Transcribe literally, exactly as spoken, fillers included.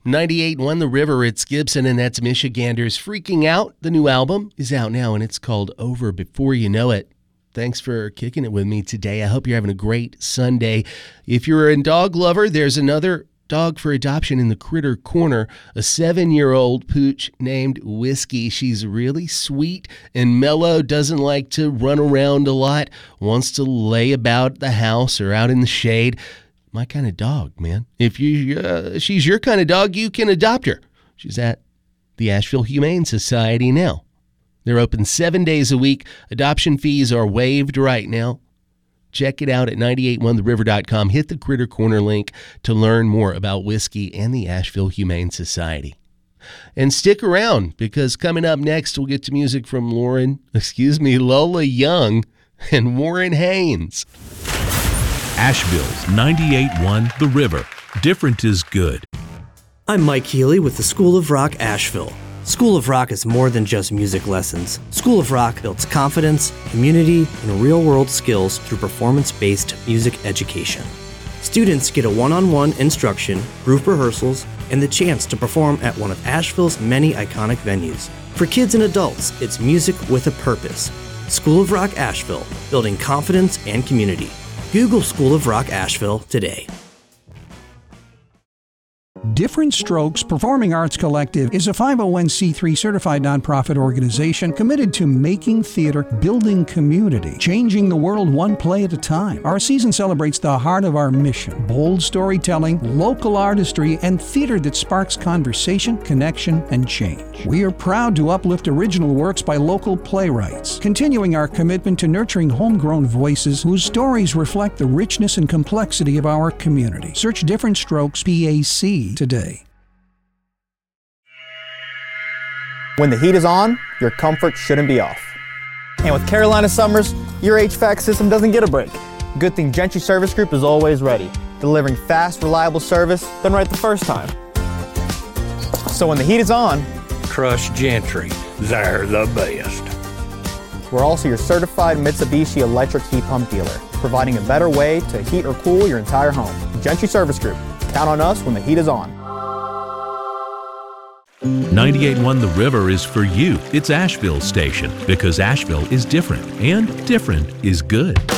ninety-eight point one The River, it's Gibson, and that's Michiganders Freaking Out. The new album is out now, and it's called Over Before You Know It. Thanks for kicking it with me today. I hope you're having a great Sunday. If you're a dog lover, there's another dog for adoption in the Critter Corner, a seven-year-old pooch named Whiskey. She's really sweet and mellow, doesn't like to run around a lot, wants to lay about the house or out in the shade. My kind of dog, man. If you, uh, she's your kind of dog, you can adopt her. She's at the Asheville Humane Society now. They're open seven days a week. Adoption fees are waived right now. Check it out at nine eight one the river dot com. Hit the Critter Corner link to learn more about Whiskey and the Asheville Humane Society. And stick around, because coming up next, we'll get to music from Lauren, excuse me, Lola Young and Warren Haynes. Asheville's ninety-eight point one The River. Different is good. I'm Mike Healy with the School of Rock Asheville. School of Rock is more than just music lessons. School of Rock builds confidence, community, and real-world skills through performance-based music education. Students get a one-on-one instruction, group rehearsals, and the chance to perform at one of Asheville's many iconic venues. For kids and adults, it's music with a purpose. School of Rock Asheville, building confidence and community. Google School of Rock Asheville today. Different Strokes Performing Arts Collective is a five oh one c three certified nonprofit organization committed to making theater, building community, changing the world one play at a time. Our season celebrates the heart of our mission: bold storytelling, local artistry, and theater that sparks conversation, connection, and change. We are proud to uplift original works by local playwrights, continuing our commitment to nurturing homegrown voices whose stories reflect the richness and complexity of our community. Search Different Strokes P A C today. When the heat is on, your comfort shouldn't be off. And with Carolina Summers, your H V A C system doesn't get a break. Good thing Gentry Service Group is always ready, delivering fast, reliable service done right the first time. So when the heat is on, trust Gentry. They're the best. We're also your certified Mitsubishi electric heat pump dealer, providing a better way to heat or cool your entire home. Gentry Service Group. Count on us when the heat is on. ninety-eight point one The River is for you. It's Asheville's station, because Asheville is different, and different is good.